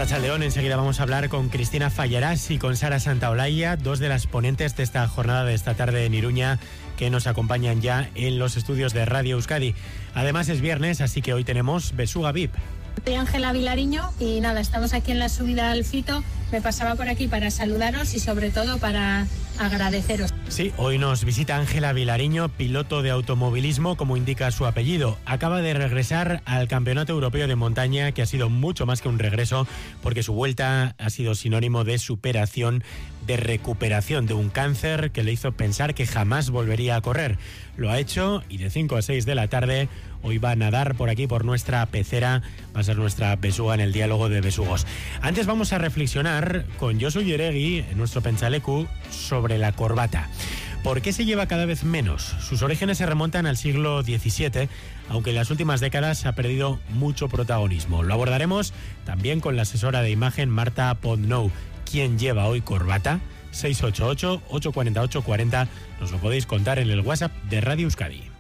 Arratsaldeón, enseguida vamos a hablar con Cristina Fallarás y con Sara Santaolalla, dos de las ponentes de esta jornada de esta tarde en Iruña, que nos acompañan ya en los estudios de Radio Euskadi. Además es viernes, así que hoy tenemos Besuga VIP. Soy Ángela Vilariño y nada, estamos aquí en la subida al Fito. Me pasaba por aquí para saludaros y sobre todo para agradeceros. Sí, hoy nos visita Ángela Vilariño, piloto de automovilismo, como indica su apellido. Acaba de regresar al Campeonato Europeo de Montaña, que ha sido mucho más que un regreso, porque su vuelta ha sido sinónimo de superación, de recuperación de un cáncer que le hizo pensar que jamás volvería a correr. Lo ha hecho y de 5 a 6 de la tarde hoy va a nadar por aquí, por nuestra pecera, va a ser nuestra besuga en el diálogo de besugos. Antes vamos a reflexionar con Josu Yeregui, en nuestro Pentsaleku, sobre la corbata. ¿Por qué se lleva cada vez menos? Sus orígenes se remontan al siglo XVII, aunque en las últimas décadas ha perdido mucho protagonismo. Lo abordaremos también con la asesora de imagen Marta Podnou. ¿Quién lleva hoy corbata? 688-840-840. Nos lo podéis contar en el WhatsApp de Radio Euskadi.